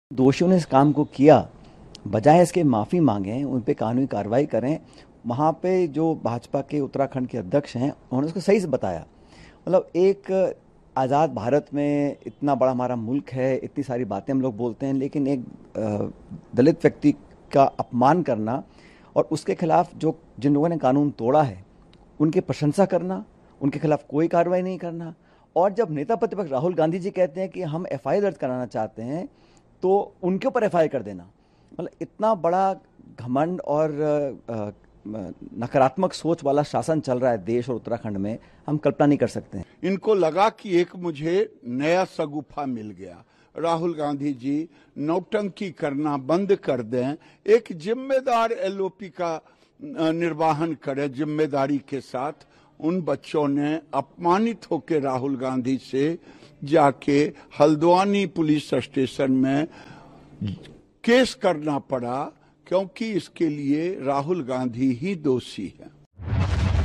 दोषियों ने इस काम को किया, बजाय इसके माफ़ी मांगें, उन पे कानूनी कार्रवाई करें। वहाँ पे जो भाजपा के उत्तराखंड के अध्यक्ष हैं, उन्होंने उसको सही से बताया। मतलब एक आज़ाद भारत में इतना बड़ा हमारा मुल्क है, इतनी सारी बातें हम लोग बोलते हैं, लेकिन एक दलित व्यक्ति का अपमान करना और उसके खिलाफ जो जिन लोगों ने कानून तोड़ा है, उनकी प्रशंसा करना, उनके खिलाफ कोई कार्रवाई नहीं करना। और जब नेता प्रतिपक्ष राहुल गांधी जी कहते हैं कि हम एफआईआर दर्ज कराना चाहते हैं, तो उनके ऊपर एफआईआर कर देना, मतलब इतना बड़ा घमंड और नकारात्मक सोच वाला शासन चल रहा है देश और उत्तराखंड में, हम कल्पना नहीं कर सकते हैं। इनको लगा कि एक मुझे नया सगुफा मिल गया। राहुल गांधी जी नौटंकी करना बंद कर दें, एक जिम्मेदार एलओपी का निर्वाहन करें जिम्मेदारी के साथ। उन बच्चों ने अपमानित होकर राहुल गांधी से जाके हल्द्वानी पुलिस स्टेशन में केस करना पड़ा, क्योंकि इसके लिए राहुल गांधी ही दोषी है।